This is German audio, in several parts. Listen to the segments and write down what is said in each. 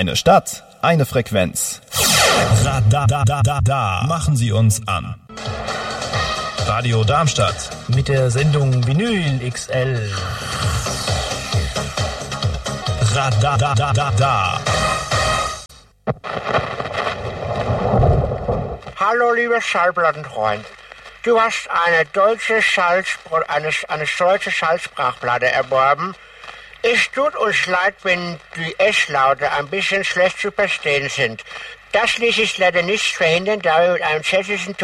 Eine Stadt, eine Frequenz. Da machen Sie uns an. Radio Darmstadt. Mit der Sendung Vinyl XL. Da. Hallo, lieber Schallplattenfreund. Du hast eine deutsche Schallsprachplatte erworben. Es tut uns leid, wenn die S-Laute ein bisschen schlecht zu verstehen sind. Das ließ sich leider nicht verhindern, da wir mit einem tschechischen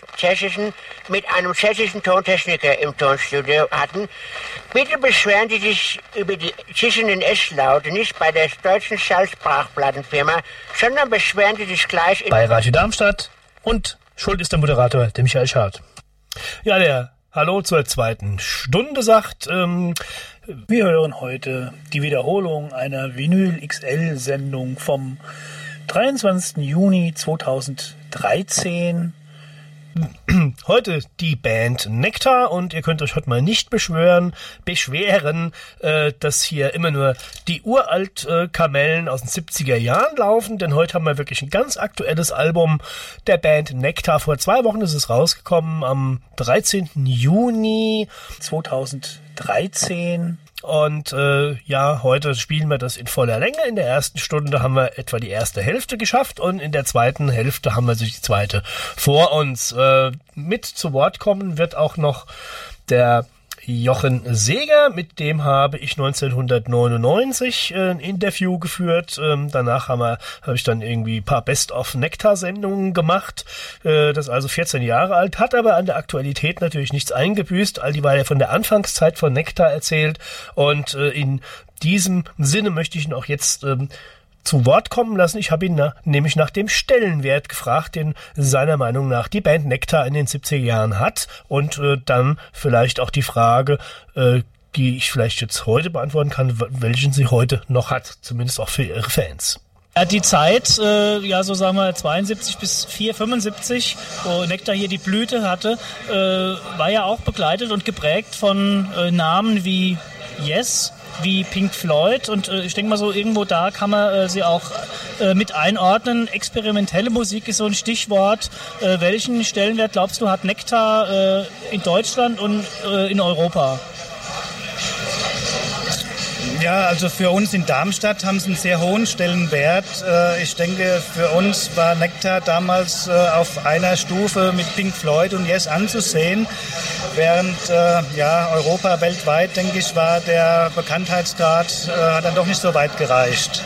Tontechniker im Tonstudio hatten. Bitte beschweren Sie sich über die zischenden S-Laute nicht bei der deutschen Schallsprachplattenfirma, sondern beschweren Sie sich gleich bei Radio Darmstadt. Und schuld ist der Moderator, der Michael Schad. Ja, der Hallo zur zweiten Stunde sagt, wir hören heute die Wiederholung einer Vinyl XL-Sendung vom 23. Juni 2013. Heute die Band Nektar und ihr könnt euch heute mal nicht beschweren, dass hier immer nur die Uralt-Kamellen aus den 70er Jahren laufen, denn heute haben wir wirklich ein ganz aktuelles Album der Band Nektar. Vor 2 Wochen ist es rausgekommen, am 13. Juni 2013. Und heute spielen wir das in voller Länge. In der ersten Stunde haben wir etwa die erste Hälfte geschafft und in der zweiten Hälfte haben wir die zweite vor uns. Mit zu Wort kommen wird auch noch der Jochen Seeger, mit dem habe ich 1999 ein Interview geführt. Danach habe ich dann irgendwie ein paar Best-of-Nektar-Sendungen gemacht. Das ist also 14 Jahre alt, hat aber an der Aktualität natürlich nichts eingebüßt, weil er von der Anfangszeit von Nektar erzählt. Und in diesem Sinne möchte ich ihn auch jetzt zu Wort kommen lassen. Ich habe ihn nämlich nach dem Stellenwert gefragt, den seiner Meinung nach die Band Nektar in den 70er Jahren hat und dann vielleicht auch die Frage, die ich vielleicht jetzt heute beantworten kann, welchen sie heute noch hat, zumindest auch für ihre Fans. Die Zeit, so sagen wir 72 bis 75, wo Nektar hier die Blüte hatte, war ja auch begleitet und geprägt von Namen wie Yes, wie Pink Floyd und ich denke mal so irgendwo da kann man sie auch mit einordnen. Experimentelle Musik ist so ein Stichwort. Welchen Stellenwert glaubst du hat Nektar in Deutschland und in Europa? Ja, also für uns in Darmstadt haben sie einen sehr hohen Stellenwert. Ich denke, für uns war Nektar damals auf einer Stufe mit Pink Floyd und Yes anzusehen, während Europa weltweit, denke ich, war der Bekanntheitsgrad hat dann doch nicht so weit gereicht.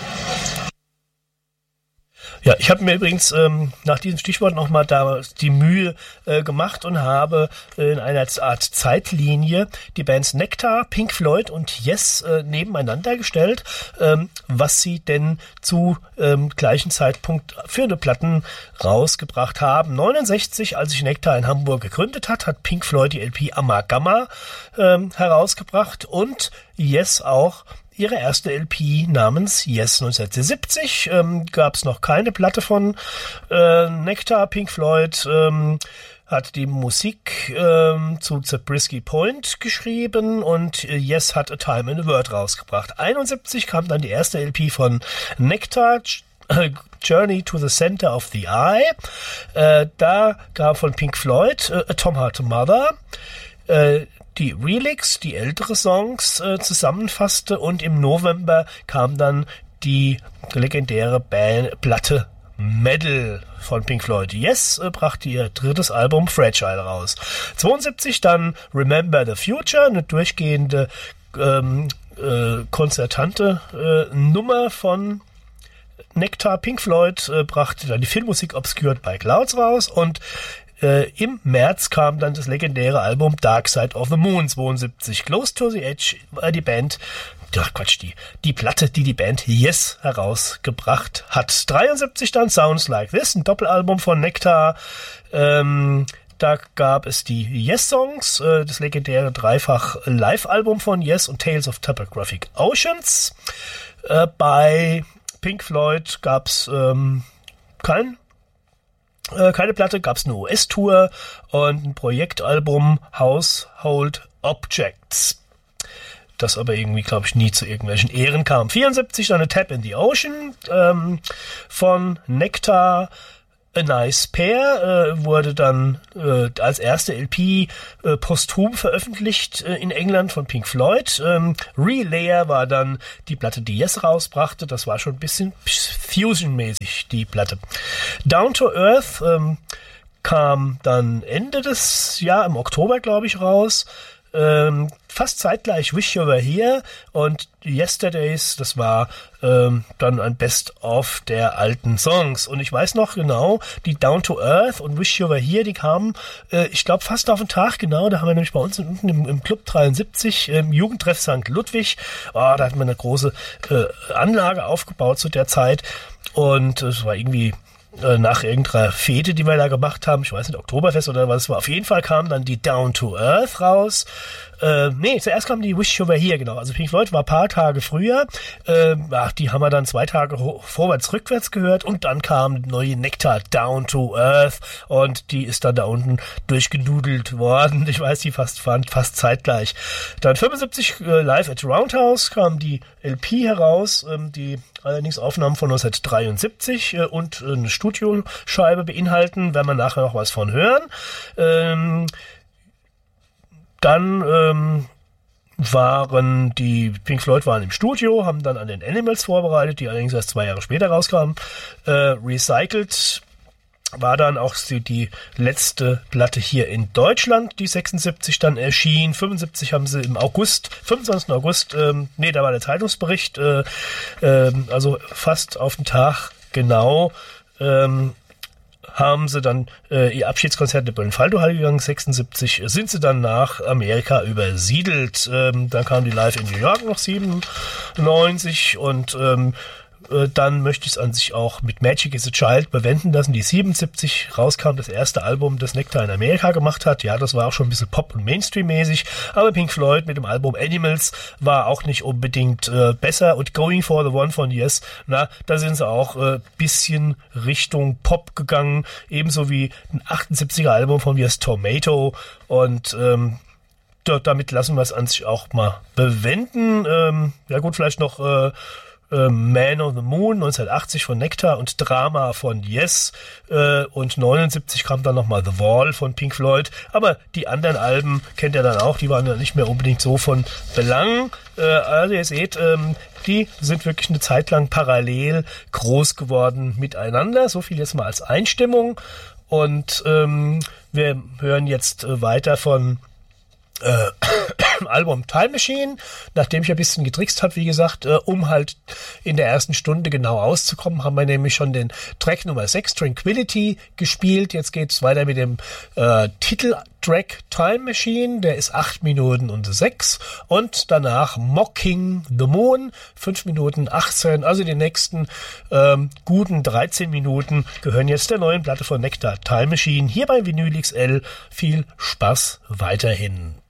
Ja, ich habe mir übrigens nach diesem Stichwort nochmal da die Mühe gemacht und habe in einer Art Zeitlinie die Bands Nektar, Pink Floyd und Yes nebeneinander gestellt, was sie denn zu gleichen Zeitpunkt für eine Platten rausgebracht haben. 69, als sich Nektar in Hamburg gegründet hat Pink Floyd die LP Amalgama herausgebracht und Yes auch ihre erste LP namens Yes 1970. Gab es noch keine Platte von Nektar. Pink Floyd hat die Musik zu Zabriskie Point geschrieben und Yes hat A Time in a Word rausgebracht. 71 kam dann die erste LP von Nektar, Journey to the Center of the Eye. Da gab von Pink Floyd A Tom Heart Mother, die Relics, die ältere Songs zusammenfasste und im November kam dann die legendäre Platte Metal von Pink Floyd. Yes brachte ihr drittes Album Fragile raus. 72 dann Remember the Future, eine durchgehende konzertante Nummer von Nektar. Pink Floyd brachte dann die Filmmusik Obscured by Clouds raus und im März kam dann das legendäre Album Dark Side of the Moon 72. Close to the Edge war die Band, die Platte, die Band Yes herausgebracht hat. 73 dann Sounds Like This, ein Doppelalbum von Nektar. Da gab es die Yes-Songs, das legendäre Dreifach-Live-Album von Yes und Tales of Topographic Oceans. Bei Pink Floyd gab es keine Platte, gab es eine US-Tour und ein Projektalbum Household Objects. das aber irgendwie, glaube ich, nie zu irgendwelchen Ehren kam. 74 dann A Tap in the Ocean von Nectar. A Nice Pair wurde dann als erste LP posthum veröffentlicht in England von Pink Floyd. Relayer war dann die Platte, die Yes rausbrachte. Das war schon ein bisschen Fusion-mäßig, die Platte. Down to Earth kam dann Ende des Jahres, im Oktober, glaube ich, raus. Fast zeitgleich Wish You Were Here und Yesterdays, das war dann ein Best-of der alten Songs. Und ich weiß noch genau, die Down to Earth und Wish You Were Here, die kamen, ich glaube, fast auf den Tag genau. Da haben wir nämlich bei uns unten im Club 73, im Jugendtreff St. Ludwig, da hatten wir eine große Anlage aufgebaut zu der Zeit. Und es war irgendwie nach irgendeiner Fete, die wir da gemacht haben, ich weiß nicht, Oktoberfest oder was es war. Auf jeden Fall kam dann die Down to Earth raus. Zuerst kam die Wish You Were Here, genau. Also Pink Floyd war ein paar Tage früher. Die haben wir dann 2 Tage vorwärts, rückwärts gehört und dann kam die neue Nectar Down to Earth und die ist dann da unten durchgenudelt worden. Ich weiß, die fast zeitgleich. Dann 75 Live at Roundhouse kam die LP heraus, die allerdings Aufnahmen von 1973 und eine Studioscheibe beinhalten, werden wir nachher noch was von hören. Dann waren die Pink Floyd im Studio, haben dann an den Animals vorbereitet, die allerdings erst 2 Jahre später rauskamen. Recycled war dann auch die letzte Platte hier in Deutschland, die 76 dann erschien. 75 haben sie im 25. August, da war der Zeitungsbericht, also fast auf den Tag genau, haben sie dann ihr Abschiedskonzert in der Böllenfaldo-Halle gegangen. 76 sind sie dann nach Amerika übersiedelt. Dann kam die Live in New York noch 97 und dann möchte ich es an sich auch mit Magic is a Child bewenden lassen, die 77 rauskam, das erste Album, das Nectar in Amerika gemacht hat. Ja, das war auch schon ein bisschen Pop- und Mainstream-mäßig, aber Pink Floyd mit dem Album Animals war auch nicht unbedingt besser und Going for the One von Yes, da sind sie auch bisschen Richtung Pop gegangen, ebenso wie ein 78er Album von Yes, Tomato und damit lassen wir es an sich auch mal bewenden. Ja gut, vielleicht noch Man on the Moon 1980 von Nectar und Drama von Yes und 79 kam dann nochmal The Wall von Pink Floyd, aber die anderen Alben kennt ihr dann auch, die waren ja nicht mehr unbedingt so von Belang. Also ihr seht, die sind wirklich eine Zeit lang parallel groß geworden miteinander, so viel jetzt mal als Einstimmung und wir hören jetzt weiter von Album Time Machine, nachdem ich ein bisschen getrickst habe, wie gesagt, um halt in der ersten Stunde genau auszukommen, haben wir nämlich schon den Track Nummer 6, Tranquility, gespielt. Jetzt geht's weiter mit dem Titeltrack Time Machine, der ist 8 Minuten und 6 und danach Mocking the Moon, 5 Minuten 18, also die nächsten guten 13 Minuten gehören jetzt der neuen Platte von Nectar, Time Machine, hier bei Vinyl XL. Viel Spaß weiterhin.